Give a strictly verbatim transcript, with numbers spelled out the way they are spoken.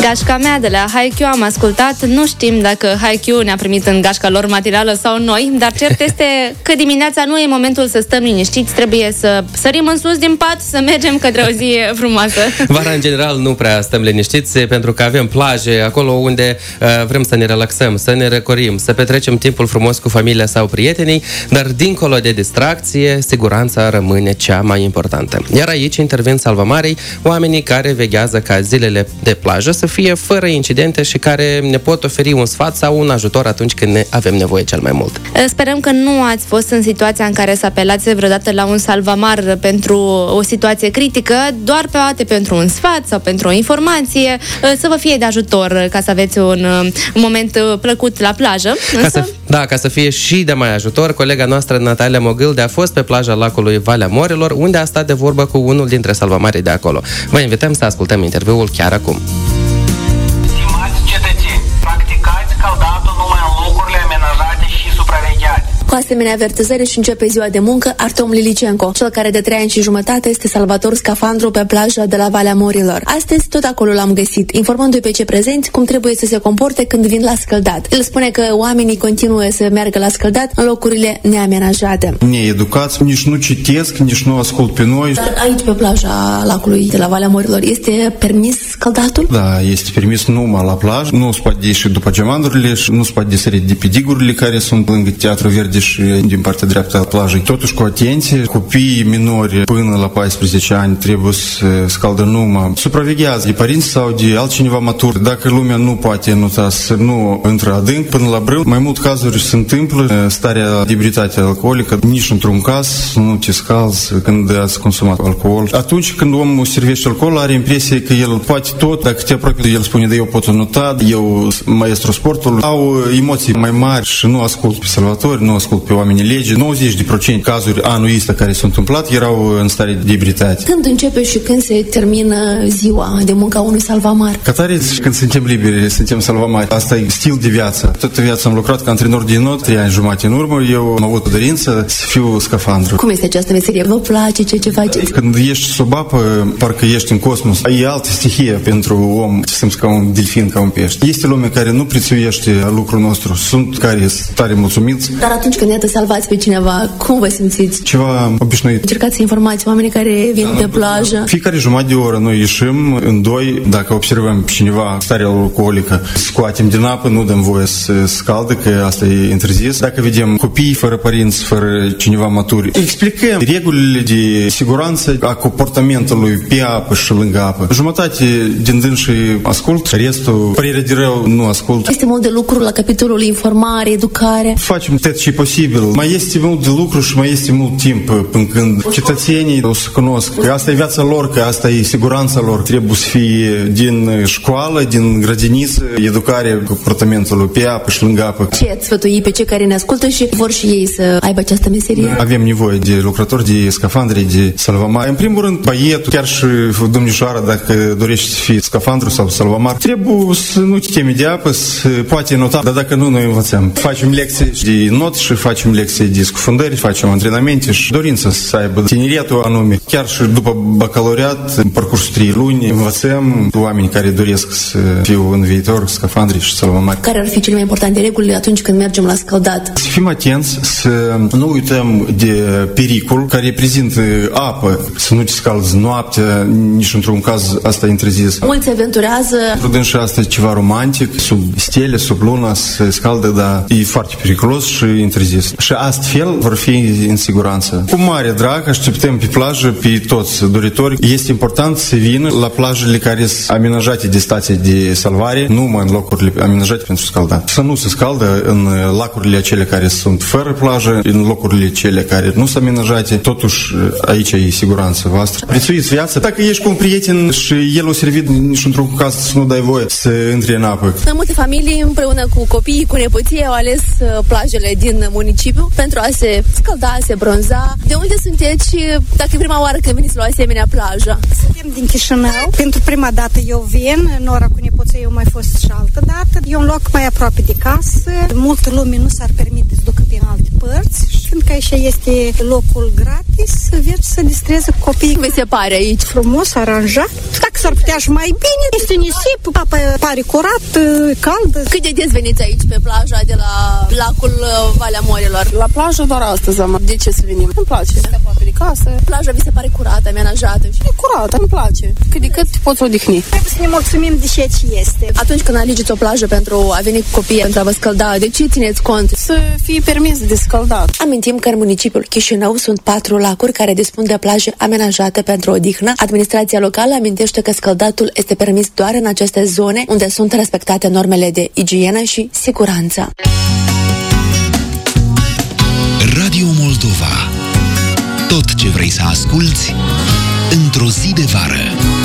Gașca mea de la Haikyuu am ascultat. Nu știm dacă Haikyuu ne-a primit în gașca lor materială sau noi, dar cert este că dimineața nu e momentul să stăm liniștiți, trebuie să sărim în sus din pat, să mergem către o zi frumoasă. Vara, în general, nu prea stăm liniștiți, pentru că avem plaje acolo unde uh, vrem să ne relaxăm, să ne răcorim, să petrecem timpul frumos cu familia sau prietenii, dar dincolo de distracție, siguranța rămâne cea mai importantă. Iar aici intervin salvamarii, oamenii care veghează ca zilele de plajă să fie fără incidente și care ne pot oferi un sfat sau un ajutor atunci când ne avem nevoie cel mai mult. Sperăm că nu ați fost în situația în care să apelați vreodată la un salvamar pentru o situație critică, doar poate pentru un sfat sau pentru o informație, să vă fie de ajutor ca să aveți un, un moment plăcut la plajă. Ca Însă... să, da, ca să fie și de mai ajutor, colega noastră Natalia Mogâlde a fost pe plaja lacului Valea Morilor, unde a stat de vorbă cu unul dintre salvamarii de acolo. Vă invităm să ascultăm interviul chiar acum. Stimați cetățeni, practicați caldatul numai în locurile amenajate și supravegheate. Cu asemenea avertizări și începe ziua de muncă Artom Lilicenco, cel care de trei ani și jumătate este salvator scafandru pe plaja de la Valea Morilor. Astăzi tot acolo l-am găsit, informându-i pe cei prezenți cum trebuie să se comporte când vin la scăldat. El spune că oamenii continuă să meargă la scăldat în locurile neamenajate. Needucați, nici nu citesc, nici nu ascult pe noi. Dar aici pe plaja lacului de la Valea Morilor este permis scăldatul? Da, este permis numai la plajă. Nu se poate ieși după geamandurile și nu se poate sări de pe digurile care sunt lângă Teatru Verde și din partea dreaptă a plajei. Totuși cu atenție, copiii minori până la paisprezece ani trebuie să scaldă numai. Supraveghează de părinți sau de altcineva matur. Dacă lumea nu poate nota să nu intră adânc până la brâu, mai mult cazuri se întâmplă starea de ebritate alcoolică. Nici într-un caz nu te scalzi când ați consumat alcool. Atunci când omul servește alcool, are impresia că el poate tot. Dacă te apropii, el spune, de eu pot nota, eu maestru sportului. Au emoții mai mari și nu ascult pe salvatori, nu ascult pe oamenii legii. nouăzeci la sută cazuri anul ăsta care s-au întâmplat erau în stare de ebritate. Când începe și când se termină ziua de muncă a unui salvamar? Ca tare, când suntem liberi, suntem salvamari. Asta e stil de viață. Toată viața am lucrat ca antrenor de not, trei ani jumate în urmă. Eu am avut dorință să fiu scafandru. Cum este această meserie? Vă place ce, ce faceți? Când ești sub apă, parcă ești în cosmos. E altă stihie pentru om. Te simți ca un delfin, ca un pește. Este lume care nu prețuiește lucrul nostru. Sunt care sunt tare mulțumiți. Dar atunci când iată salvați pe cineva, cum vă simțiți? Ceva obișnuit. Încercați să informați oamenii care vin da, pe plajă. Fiecare jumătate de oră noi ieșim în doi, dacă observăm pe cineva stare alcoolică, scoatem din apă, nu dăm voie să scaldă, că asta e interzis. Dacă vedem copii fără părinți, fără cineva maturi, explicăm regulile de siguranță a comportamentului pe apă și lângă apă. Jumătate din dânsii ascult, restul, părere de rău, nu ascult. Este mult de lucru la capitolul informare, educare. Facem tot ce e posibil. Mai este mult de lucru și mai este mult timp până când cetățenii o să cunosc că asta e viața lor, că asta e siguranța lor. Trebuie să fie din școală, din grădiniță, educarea comportamentului pe apă și lângă apă. Ce ați sfătui pe cei care ne ascultă și vor și ei să aibă această meserie? Avem nevoie de lucrători, de scafandri, de salvamari. În primul rând, băietul, chiar și domnișoara, dacă dorești să fii scafandru sau salvamar, trebuie să nu te temi de apă, să poate nota, dar dacă nu, noi învățăm. Facem lecții de not și facem lecții de scufundări, facem antrenamente și dorință să aibă tineretul anume. Chiar și după bacalaureat, în parcursul trei luni, învățăm oameni care doresc să fiu în viitor scafandri și salvamari. Care ar fi cele mai importante reguli atunci când mergem la scăldat? Să fim atenți, să nu uităm de pericol care reprezintă apă, să nu te scalzi noaptea, nici într-un caz asta e interzis. Mulți aventurează. Prudent și asta e ceva romantic, sub stele, sub luna, se scaldă, dar e foarte periculos și interzis. Și astfel vor fi în siguranță. Cu mare drag așteptăm pe plajă pe toți doritorii. Este important să vină la plajele care sunt amenajate de stații de salvare, numai în locurile amenajate pentru scaldat. Să nu se scaldă în lacurile acele care sunt fără plajă, în locurile cele care nu sunt amenajate. Totuși, aici e siguranța voastră. Prețuiți viața. Dacă ești cu un prieten și el o servit, nici într-un caz să nu dai voie să intri în apă. Multe familii împreună cu copiii, cu nepoții au ales plajele din municipiu pentru a se scalda, se bronza. De unde sunteți și dacă e prima oară când veniți la o asemenea plajă? Suntem din Chișinău. Pentru prima dată eu vin, în ora cu nepoții eu mai fost și altă dată. E un loc mai aproape de casă. Multă lume nu s-ar permite să ducă pe alte părți, fiindcă aici este locul gratis, vezi să distreze copiii. Vi se pare aici? Frumos, aranjat. Dacă s-ar putea și mai bine, este nisip, apa pare curat, caldă. Cât de des veniți aici pe plaja de la lacul Valea Morilor? La plajă doar astăzi am. De ce să venim? Îmi place. Este aproape de casă. Plaja vi se pare curată, amenajată? E curată, îmi place. Cât de cât poți odihni. Trebuie să ne mulțumim de ceea ce este. Atunci când alegeți o plajă pentru a veni cu copiii, pentru a vă scălda, de ce țineți cont? Să fie permis de scăldat. Amintim că în municipiul Chișinău sunt patru lacuri care dispun de plaje amenajate pentru odihnă. Administrația locală amintește că scăldatul este permis doar în aceste zone unde sunt respectate normele de igienă și siguranță. Radio Moldova. Tot ce vrei să asculți într-o zi de vară.